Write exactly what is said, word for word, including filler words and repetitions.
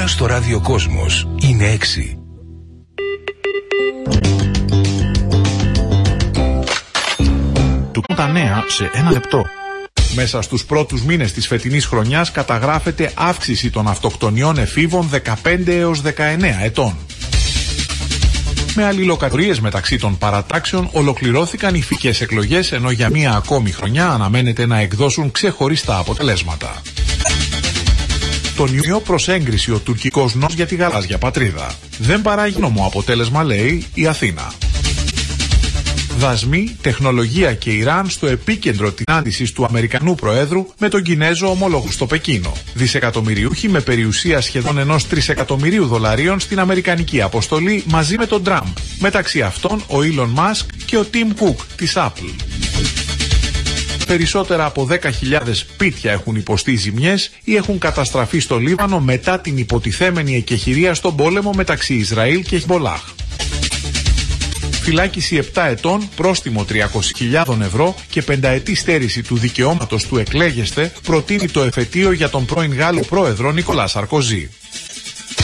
Τώρα στο ραδιοκόσμος είναι έξι. Του τα νέα σε ένα λεπτό. Μέσα στους πρώτους μήνες της φετινής χρονιάς καταγράφεται αύξηση των αυτοκτονιών εφήβων δεκαπέντε έως δεκαεννέα ετών. Με αλληλοκατορίες μεταξύ των παρατάξεων ολοκληρώθηκαν οι φικές εκλογές, ενώ για μία ακόμη χρονιά αναμένεται να εκδώσουν ξεχωριστά αποτελέσματα. Τον Ιουνιό προς έγκριση ο τουρκικός νόμος για τη γαλάζια πατρίδα. Δεν παράγει νόμο αποτέλεσμα, λέει η Αθήνα. Δασμοί, τεχνολογία και Ιράν στο επίκεντρο της συνάντησης του Αμερικανού Προέδρου με τον Κινέζο ομόλογο στο Πεκίνο. Δισεκατομμυριούχοι με περιουσία σχεδόν ενός τρισεκατομμυρίου δολαρίων στην αμερικανική αποστολή μαζί με τον Τραμπ. Μεταξύ αυτών ο Elon Musk και ο Tim Cook της Apple. Περισσότερα από δέκα χιλιάδες σπίτια έχουν υποστεί ζημιές ή έχουν καταστραφεί στο Λίβανο μετά την υποτιθέμενη εκεχηρία στον πόλεμο μεταξύ Ισραήλ και Χεσμπολάχ. Φυλάκιση επτά ετών, πρόστιμο τριακόσιες χιλιάδες ευρώ και πενταετή στέρηση του δικαιώματος του εκλέγεστε προτείνει το εφετείο για τον πρώην Γάλλο πρόεδρο Νικολά Σαρκοζή.